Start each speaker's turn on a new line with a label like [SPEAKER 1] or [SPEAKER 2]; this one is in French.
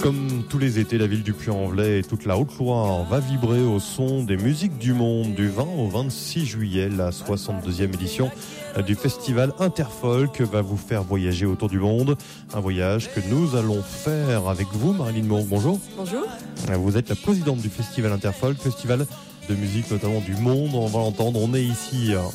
[SPEAKER 1] Comme tous les étés, la ville du Puy-en-Velay et toute la Haute-Loire va vibrer au son des musiques du monde du 20 au 26 juillet. La 62e édition du festival Interfolk va vous faire voyager autour du monde. Un voyage que nous allons faire avec vous, Marilyn Monk. Bonjour.
[SPEAKER 2] Bonjour.
[SPEAKER 1] Vous êtes la présidente du festival Interfolk, festival de musique notamment du monde. On va l'entendre. On est ici